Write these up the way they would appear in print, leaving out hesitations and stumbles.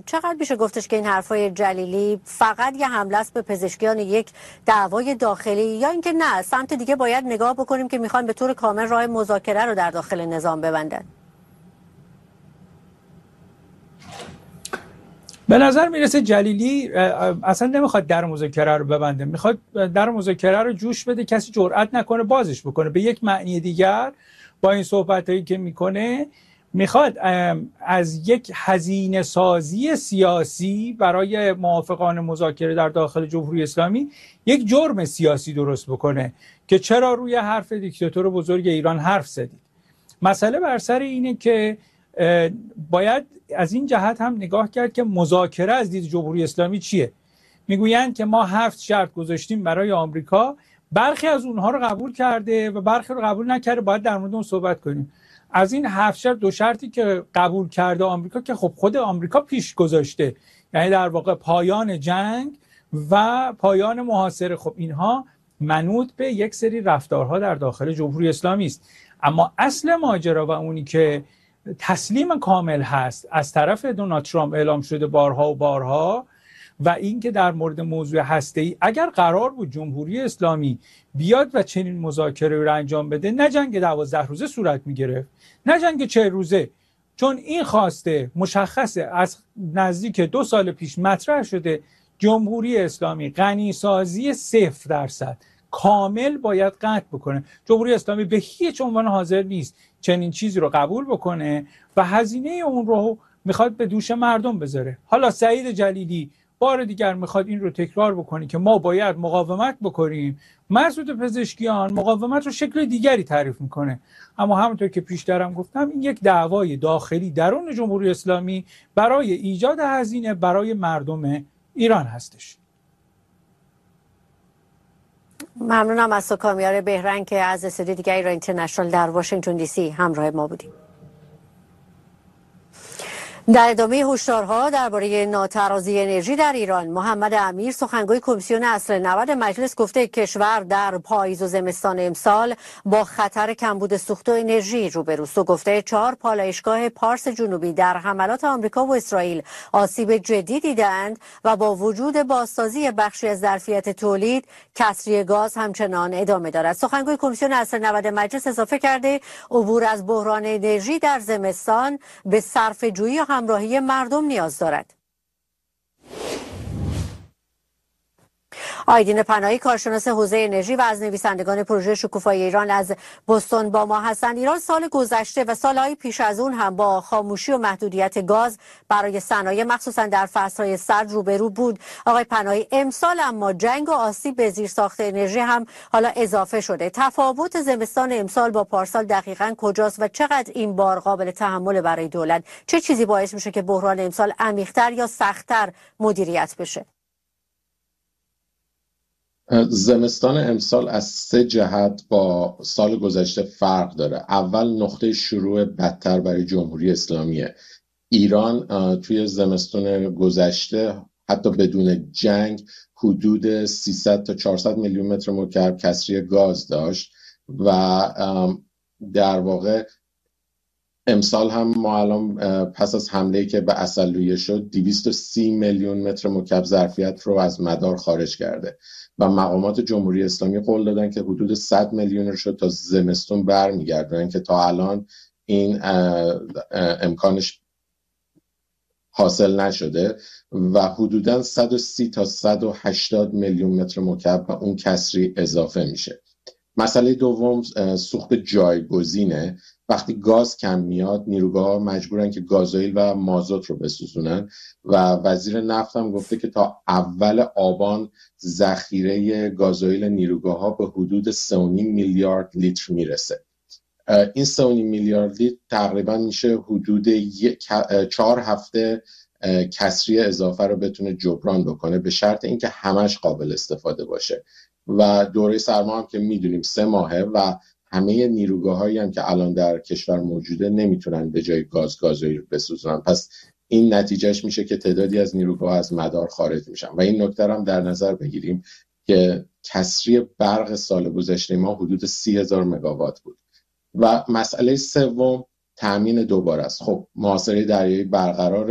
چقدر میشه گفتش که این حرفای جلیلی فقط یه حمله است به پزشکیان یک دعوای داخلی، یا اینکه نه سمت دیگه باید نگاه بکنیم که میخوان به طور کامل راه مذاکره رو در داخل نظام ببندن؟ به نظر میرسه جلیلی اصلا نمیخواد در مذاکره رو ببنده، میخواد در مذاکره رو جوش بده، کسی جرئت نکنه بازش بکنه. به یک معنی دیگر با این صحبتایی که میکنه میخواد از یک هزینه سازی سیاسی برای موافقان مذاکره در داخل جمهوری اسلامی یک جرم سیاسی درست بکنه که چرا روی حرف دیکتاتور بزرگ ایران حرف زدید. مسئله بر سر اینه که باید از این جهت هم نگاه کرد که مذاکره از دید جمهوری اسلامی چیه. میگویند که ما 7 شرط گذاشتیم برای آمریکا، برخی از اونها رو قبول کرده و برخی رو قبول نکرده، باید در مورد اون صحبت کنیم. از این 7 شرط 2 شرطی که قبول کرده آمریکا که خب خود آمریکا پیش گذاشته، یعنی در واقع پایان جنگ و پایان محاصره، خب اینها منوط به یک سری رفتارها در داخل جمهوری اسلامی است. اما اصل ماجرا و اونی که تسلیم کامل هست از طرف دونالد ترامپ اعلام شده بارها و بارها، و این که در مورد موضوع هسته‌ای اگر قرار بود جمهوری اسلامی بیاد و چنین مذاکره رو انجام بده، نه جنگ 12 روزه صورت می‌گرفت، نه جنگ 40 روزه، چون این خواسته مشخصه از نزدیک 2 سال پیش مطرح شده. جمهوری اسلامی غنیسازی 0% کامل باید قطع بکنه. جمهوری اسلامی به هیچ عنوان حاضر نیست چنین چیزی رو قبول بکنه و هزینه اون رو میخواد به دوش مردم بذاره. حالا سعید جلیلی بار دیگر میخواد این رو تکرار بکنه که ما باید مقاومت بکنیم. مسعود پزشکیان مقاومت رو شکل دیگری تعریف میکنه، اما همونطور که پیشترم گفتم این یک دعوای داخلی درون جمهوری اسلامی برای ایجاد هزینه برای مردم ایران هستش. ممنونم از سکامیار بهرنگ که از استودیو دیگر ایران اینترنشنال در واشنگتن دی سی همراه ما بودیم. در ادامه هشدارها درباره ناترازی انرژی در ایران، محمد امیر سخنگوی کمیسیون اصل 90 مجلس گفته کشور در پاییز و زمستان امسال با خطر کمبود سوخت و انرژی روبروست و گفته 4 پالایشگاه پارس جنوبی در حملات آمریکا و اسرائیل آسیب جدی دیدند و با وجود بازسازی بخشی از ظرفیت تولید، کسری گاز همچنان ادامه دارد. سخنگوی کمیسیون اصل 90 مجلس اضافه کرده عبور از بحران انرژی در زمستان به صرفه‌جویی همراهی مردم نیاز دارد. آیدین پناهی کارشناس حوزه انرژی و از نویسندگان پروژه شکوفایی ایران از بوستون با ما هستند. ایران سال گذشته و سالهای پیش از اون هم با خاموشی و محدودیت گاز برای صنایع مخصوصا در فصلهای سرد روبرو بود. آقای پناهی، امسال اما جنگ و آسیب به زیرساخت انرژی هم حالا اضافه شده. تفاوت زمستان امسال با پارسال دقیقاً کجاست و چقدر این بار قابل تحمل برای دولت؟ چه چیزی باعث میشه که بحران امسال عمیق‌تر یا سخت‌تر مدیریت بشه؟ زمستان امسال از 3 جهت با سال گذشته فرق داره. اول نقطه شروع بدتر برای جمهوری اسلامیه. ایران توی زمستان گذشته حتی بدون جنگ حدود 300 تا 400 میلیون متر مکعب کسری گاز داشت و در واقع امسال هم ما الان پس از حمله‌ای که به عسلویه شد 230 میلیون متر مکعب ظرفیت رو از مدار خارج کرده و مقامات جمهوری اسلامی قول دادن که حدود 100 میلیون رو تا زمستون برمیگردونن که تا الان این امکانش حاصل نشده و حدوداً 130 تا 180 میلیون متر مکعب و اون کسری اضافه میشه. مسئله دوم سوخت جایگزینه. وقتی گاز کم میاد نیروگاه‌ها مجبورن که گازوئیل و مازوت رو بسوزونن و وزیر نفت هم گفته که تا اول آبان ذخیره گازوئیل نیروگاه‌ها به حدود 3.5 میلیارد لیتر میرسه. این 3.5 میلیارد لیتر تقریبا میشه حدود 4 هفته کسری اضافه رو بتونه جبران بکنه، به شرط اینکه همش قابل استفاده باشه. و دوره سرما هم که میدونیم 3 ماهه و همه نیروگاه‌هایی هم که الان در کشور موجوده نمیتونن به جای گازوئیل بسوزونن. پس این نتیجهش میشه که تعدادی از نیروگاه از مدار خارج میشن و این نکته هم در نظر بگیریم که کسری برق سال گذشته ما حدود 30,000 مگاوات بود. و مسئله سوم تامین دوباره است. خب محاصره دریایی برقراره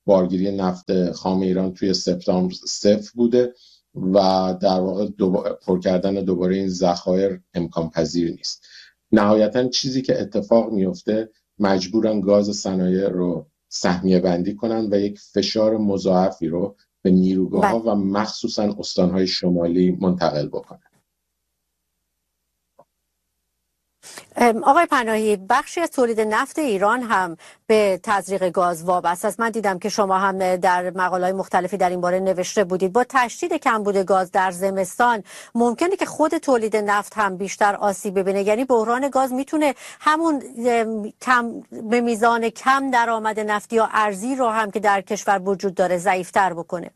بارگیری نفت خام ایران توی سپتامبر 0 بوده و در واقع پر کردن دوباره این ذخایر امکان پذیر نیست. نهایتا چیزی که اتفاق میفته مجبورن گاز صنایع رو سهمیه بندی کنن و یک فشار مضاعفی رو به نیروگاه‌ها و مخصوصا استان‌های شمالی منتقل بکنن. آقای پناهی، بخشی از تولید نفت ایران هم به تزریق گاز وابسته است. من دیدم که شما هم در مقاله‌های مختلفی در این باره نوشته بودید. با تشدید کمبود گاز در زمستان ممکنه که خود تولید نفت هم بیشتر آسیب ببینه، یعنی بحران گاز میتونه همون به میزان کم درآمد نفتی یا ارزی رو هم که در کشور وجود داره ضعیف‌تر بکنه.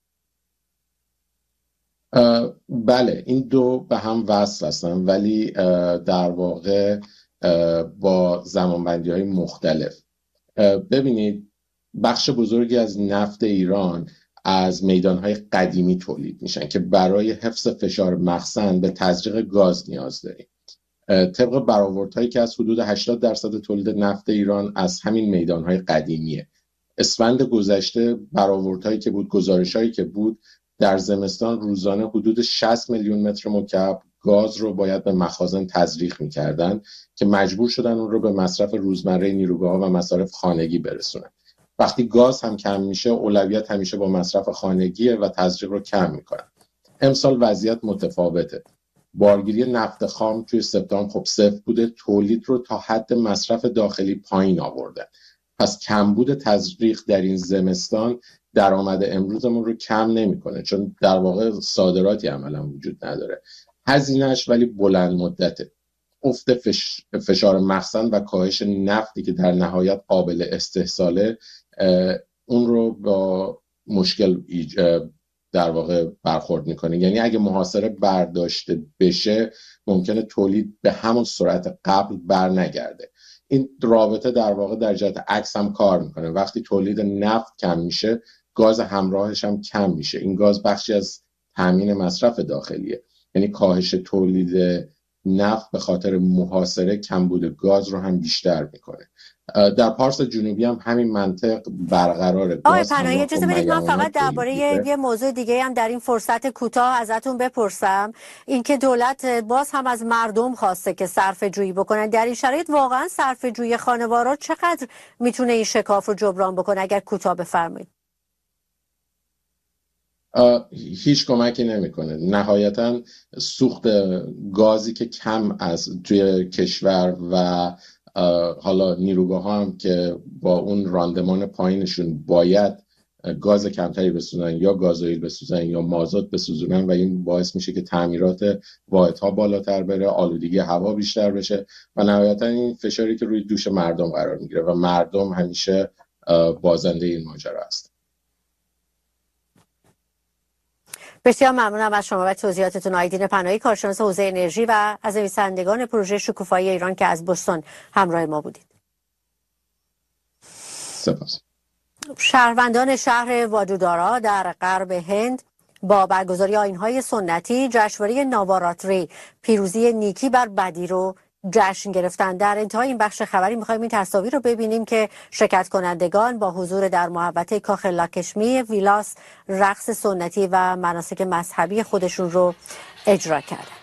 بله، این دو به هم وصل هستن، ولی در واقع با زمانبندی‌های مختلف. ببینید، بخش بزرگی از نفت ایران از میدانهای قدیمی تولید میشن که برای حفظ فشار مخزن به تزریق گاز نیاز داریم. طبق برآوردهایی که از حدود 80% تولید نفت ایران از همین میدانهای قدیمیه. اسفند گذشته برآوردهایی که بود، گزارشهایی که بود، در زمستان روزانه حدود 60 میلیون متر مکعب گاز رو باید به مخازن تزریق می‌کردن که مجبور شدن اون رو به مصرف روزمره نیروگاه‌ها و مصارف خانگی برسونن. وقتی گاز هم کم میشه، اولویت همیشه با مصرف خانگیه و تزریق رو کم میکنن. امسال وضعیت متفاوته. بارگیری نفت خام توی سپتامبر خب 0 بوده، تولید رو تا حد مصرف داخلی پایین آوردن. پس کمبود تزریق در این زمستان درآمد امروزمون رو کم نمیکنه، چون در واقع صادراتی عملا وجود نداره. هزینه‌اش ولی بلند مدته. افت فشار مخزن و کاهش نفتی که در نهایت قابل استحصاله، اون رو با مشکل در واقع برخورد میکنه. یعنی اگه محاصره برداشته بشه ممکنه تولید به همون سرعت قبل بر نگرده. این رابطه در واقع در جهت عکس هم کار میکنه. وقتی تولید نفت کم میشه، گاز همراهش هم کم میشه. این گاز بخشی از تامین مصرف داخلیه. یعنی کاهش تولید نفت به خاطر محاصره کمبود گاز رو هم بیشتر میکنه. در پارس جنوبی هم همین منطق برقراره. آقای پناهی، اجازه بدید من فقط درباره یه موضوع دیگه هم در این فرصت کوتاه ازتون بپرسم. اینکه دولت باز هم از مردم خواسته که صرفه جویی بکنن. در این شرایط واقعا صرفه جویی خانوارها چقدر میتونه این شکاف رو جبران بکنه؟ اگر کوتاه بفرمایید. هیچ کمکی نمیکنه. نهایتا سوخت گازی که کم از توی کشور و حالا نیروگاه ها هم که با اون راندمان پایینشون باید گاز کمتری بسوزن، یا گازوئیل بسوزن یا مازوت بسوزن، و این باعث میشه که تعمیرات واحدها بالاتر بره، آلودگی هوا بیشتر بشه و نهایتا این فشاری که روی دوش مردم قرار میگیره و مردم همیشه بازنده این ماجرا است. بسیار ممنونم از شما و توضیحاتتون. آیدین پناهی، کارشناس حوزه انرژی و از نویسندگان پروژه شکوفایی ایران که از بوستون همراه ما بودید. سپاس. شهروندان شهر وادودارا در غرب هند با برگزاری آیین‌های سنتی جشنواره ناواراتری، پیروزی نیکی بر بدی رو جشن گرفتن. در انتهای این بخش خبری می‌خوایم این تصاویر رو ببینیم که شرکت کنندگان با حضور در محوطه کاخ لاکشمی ویلاس رقص سنتی و مناسک مذهبی خودشون رو اجرا کردن.